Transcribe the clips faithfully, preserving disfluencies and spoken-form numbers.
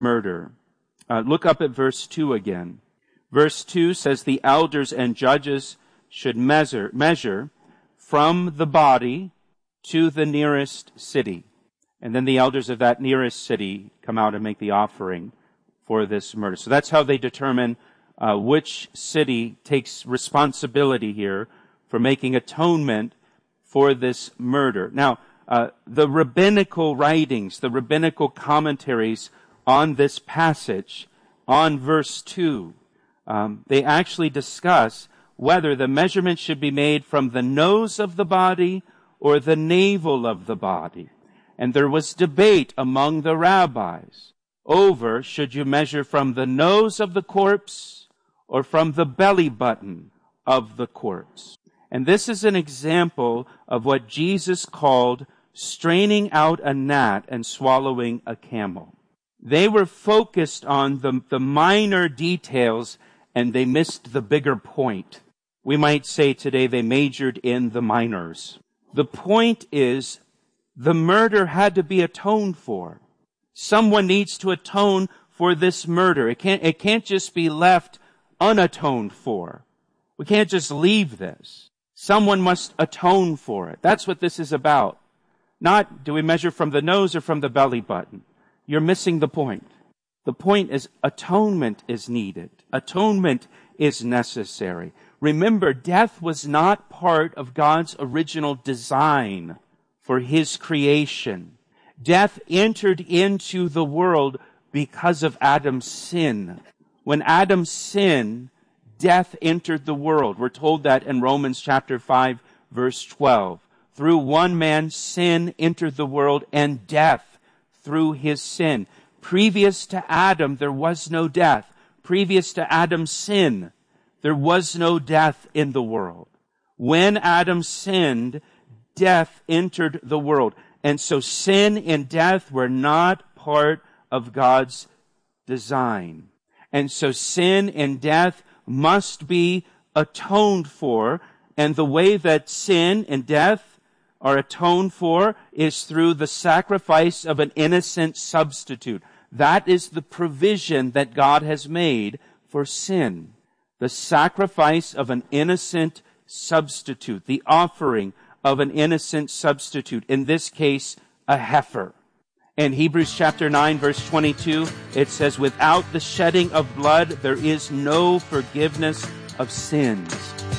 murder. Uh, look up at verse two again. Verse two says the elders and judges should measure, measure from the body to the nearest city. And then the elders of that nearest city come out and make the offering for this murder. So that's how they determine uh, which city takes responsibility here for making atonement for this murder. Now, uh, the rabbinical writings, the rabbinical commentaries on this passage, on verse two, um, they actually discuss whether the measurement should be made from the nose of the body or the navel of the body. And there was debate among the rabbis over should you measure from the nose of the corpse or from the belly button of the corpse. And this is an example of what Jesus called straining out a gnat and swallowing a camel. They were focused on the, the minor details and they missed the bigger point. We might say today they majored in the minors. The point is the murder had to be atoned for. Someone needs to atone for this murder. It can't, it can't just be left unatoned for. We can't just leave this. Someone must atone for it. That's what this is about. Not do we measure from the nose or from the belly button. You're missing the point. The point is atonement is needed. Atonement is necessary. Remember, death was not part of God's original design for His creation. Death entered into the world because of Adam's sin. When Adam sinned, death entered the world. We're told that in Romans chapter five, verse twelve. Through one man, sin entered the world, and death through his sin. Previous to Adam, there was no death. Previous to Adam's sin, there was no death in the world. When Adam sinned, death entered the world. And so sin and death were not part of God's design. And so sin and death must be atoned for. And the way that sin and death are atoned for is through the sacrifice of an innocent substitute. That is the provision that God has made for sin. The sacrifice of an innocent substitute. The offering of an innocent substitute. In this case, a heifer. In Hebrews chapter nine, verse twenty-two, it says, without the shedding of blood, there is no forgiveness of sins.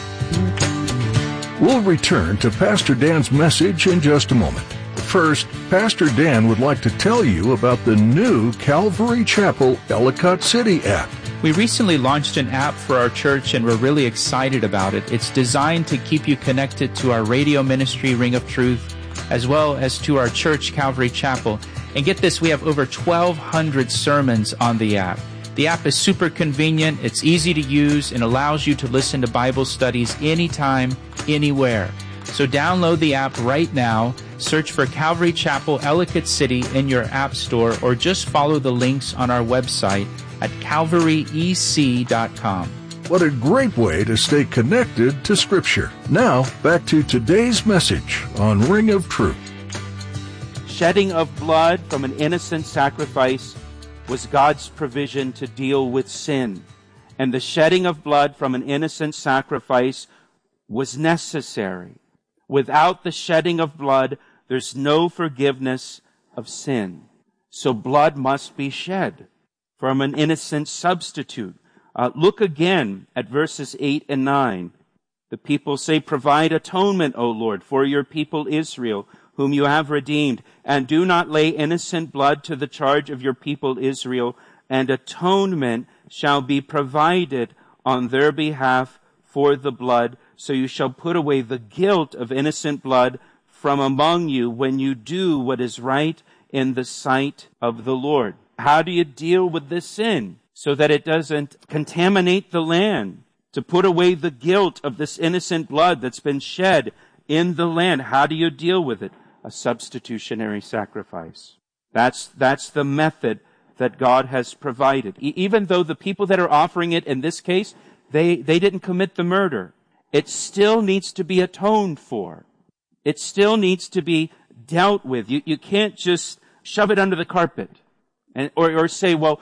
We'll return to Pastor Dan's message in just a moment. First, Pastor Dan would like to tell you about the new Calvary Chapel Ellicott City app. We recently launched an app for our church and we're really excited about it. It's designed to keep you connected to our radio ministry, Ring of Truth, as well as to our church, Calvary Chapel. And get this, we have over twelve hundred sermons on the app. The app is super convenient, it's easy to use, and allows you to listen to Bible studies anytime, anywhere. So download the app right now, search for Calvary Chapel Ellicott City in your app store, or just follow the links on our website at calvary e c dot com. What a great way to stay connected to Scripture. Now, back to today's message on Ring of Truth. Shedding of blood from an innocent sacrifice was God's provision to deal with sin. And the shedding of blood from an innocent sacrifice was necessary. Without the shedding of blood, there's no forgiveness of sin. So blood must be shed from an innocent substitute. Uh, look again at verses eight and nine. The people say, provide atonement, O Lord, for your people Israel, whom you have redeemed, and do not lay innocent blood to the charge of your people Israel, and atonement shall be provided on their behalf for the blood. So you shall put away the guilt of innocent blood from among you when you do what is right in the sight of the Lord. How do you deal with this sin so that it doesn't contaminate the land? To put away the guilt of this innocent blood that's been shed in the land. How do you deal with it? A substitutionary sacrifice. That's, that's the method that God has provided. E- even though the people that are offering it in this case, they, they didn't commit the murder. It still needs to be atoned for. It still needs to be dealt with. You, you can't just shove it under the carpet. And, or, or say, well,